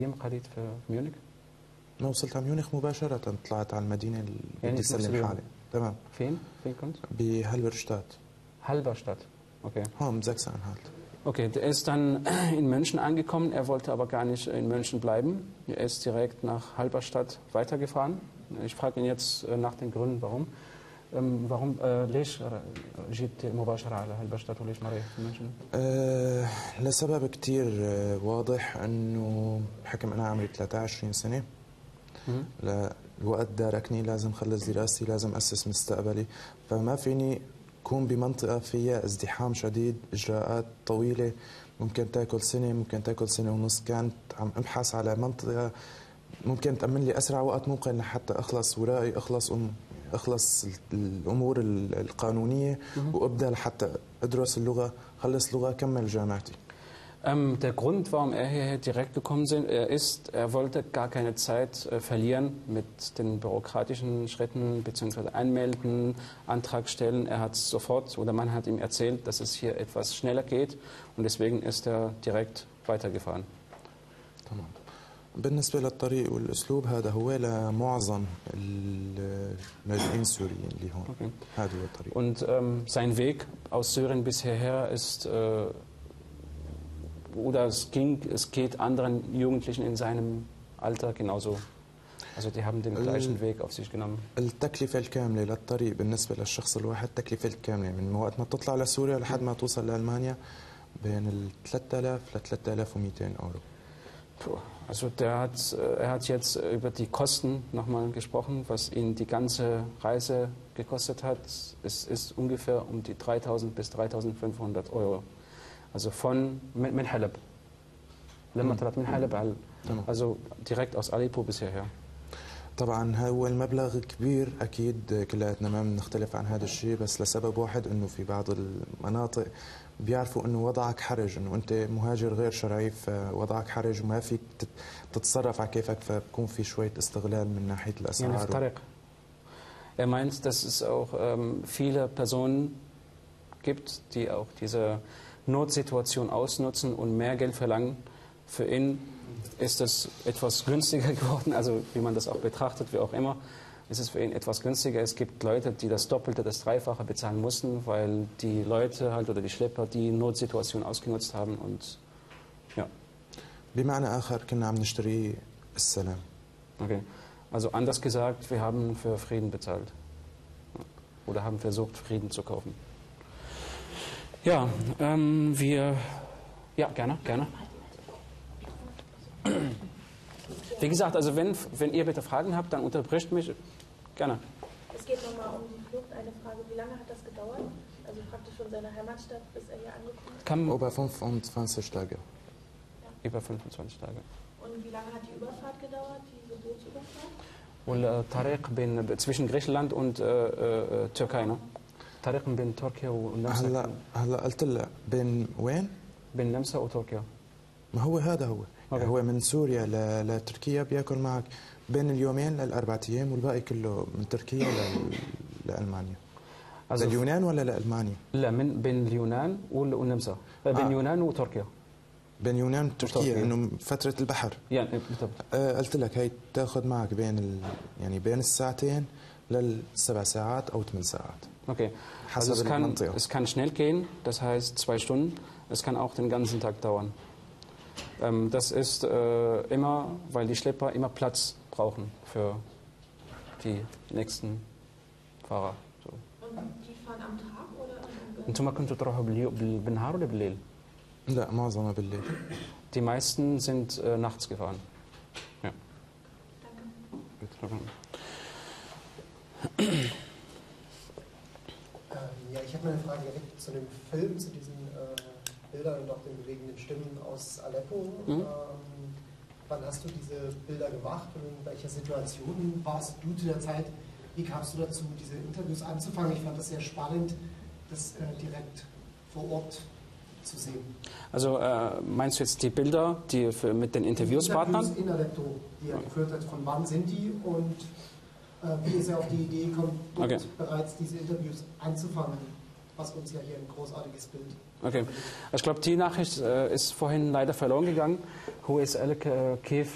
قريت في ميونخ؟ ما وصلت على ميونخ مباشرة، طلعت على المدينة اللي بدي اسلم حالي. تمام. فين كنت؟ بهالبرشتات. Halberstadt. Okay. Im Sachsen-Anhalt. Okay, der ist dann in München angekommen. Er wollte aber gar nicht in München bleiben. Er ist direkt nach Halberstadt weitergefahren. Ich frage ihn jetzt nach den Gründen, warum. warum ليش جيت مباشرة على هالبرشتات وليش ما رحت في مünchen؟ لسبب كتير واضح، انه بحكم انا عمري 23 سنة الوقت داركني، لازم خلص دراستي، لازم اسس مستقبلي، فما فيني كون بمنطقة فيها ازدحام شديد، اجراءات طويلة ممكن تاكل سنة، ممكن تاكل سنة ونص. كانت عم ابحث على منطقة ممكن تأمن لي اسرع وقت ممكن لحتى اخلص ورائي، اخلص الامور القانونيه وابدا لحتى ادرس اللغه، خلص لغه، كمل جامعتي. Der Grund, warum er hierher direkt gekommen ist, er wollte gar keine Zeit verlieren mit den bürokratischen Schritten bzw. Anmelden, Antrag stellen. Er hat sofort, oder man hat ihm erzählt, dass es hier etwas schneller geht und deswegen ist er direkt weitergefahren. تمام. بالنسبة للطريق والأسلوب، هذا هو لمعظم اللاجئين السوريين اللي هون. Okay. هذا هو الطريق. Und sein Weg aus Syrien bis hierher ist, oder es geht anderen Jugendlichen in seinem Alter genauso. Also die haben den gleichen Weg auf sich genommen. التكلفة الكاملة للطريق بالنسبة للشخص الواحد، التكلفة الكاملة من وقت ما تطلع لسوريا لحد ما توصل لألمانيا بين ال 3000 ل 3200 €. Also er hat jetzt über die Kosten nochmal gesprochen, was ihn die ganze Reise gekostet hat. Es ist ungefähr um die 3000 bis 3500 €. Also من حلب. لما طلعت من حلب also direkt aus Aleppo bis hierher. طبعا هو المبلغ كبير، اكيد كلياتنا ما بنختلف عن هذا الشيء، بس لسبب واحد، انه في بعض المناطق بيعرفوا انه وضعك حرج، انه انت مهاجر غير شرعي، فوضعك حرج وما فيك تتصرف على كيفك، فبكون في شويه استغلال من ناحيه الاسعار. Er meint, dass es auch viele Personen gibt, die auch diese Notsituation ausnutzen und mehr Geld verlangen. Für ihn ist es etwas günstiger geworden, also wie man das auch betrachtet, wie auch immer, ist es für ihn etwas günstiger. Es gibt Leute, die das Doppelte, das Dreifache bezahlen mussten, weil die Leute halt oder die Schlepper die Notsituation ausgenutzt haben und ja. بمعنى آخر كنا عم نشتري السلام. Okay. Also anders gesagt, wir haben für Frieden bezahlt oder haben versucht, Frieden zu kaufen. Ja, ja, gerne. Wie gesagt, also wenn ihr bitte Fragen habt, dann unterbricht mich gerne. Es geht nochmal um die Flucht. Eine Frage, wie lange hat das gedauert? Also praktisch von seiner Heimatstadt, bis er hier angekommen ist? Über 25 Tage. Ja. Über 25 Tage. Und wie lange hat die Überfahrt gedauert, diese Bootsüberfahrt? والطريق zwischen Griechenland und Türkei، ne? طريق بين تركيا والنمسا. هلا قلت لك بين وين؟ بين النمسا وتركيا. ما هو هذا هو. يعني هو من سوريا لتركيا بياكل معك بين اليومين للأربع أيام، والباقي كله من تركيا لألمانيا. Also لليونان ولا لألمانيا؟ لا، بين اليونان والنمسا، بين اليونان وتركيا. بين يونان وتركيا، انه فترة البحر. يعني بالضبط. قلت لك هي تاخذ معك يعني بين الساعتين لل7 ساعات او 8 ساعات. Okay. Also es kann schnell gehen, das heißt 2 Stunden. Es kann auch den ganzen Tag dauern. Das ist immer, weil die Schlepper immer Platz brauchen für die nächsten Fahrer. So. Und die fahren am Tag oder? انتم كنتوا تروحوا بالنهار ولا بالليل؟ لا، معظمها بالليل. Die meisten sind nachts gefahren. Ja. Danke. Ja, ich habe mal eine Frage direkt zu dem Film, zu diesen Bildern und auch den bewegenden Stimmen aus Aleppo. Wann hast du diese Bilder gemacht und in welcher Situation warst du zu der Zeit? Wie kamst du dazu, diese Interviews anzufangen? Ich fand das sehr spannend, das direkt vor Ort zu sehen. Also meinst du jetzt die Bilder, die mit den Interviewspartnern? Die Interviews in Aleppo, die er geführt hat, von wann sind die und wie ist er auf die Idee gekommen, dort bereits diese Interviews anzufangen, was uns ja hier ein großartiges Bild. Okay, ich glaube, die Nachricht ist vorhin leider verloren gegangen. Who is Alec Keith?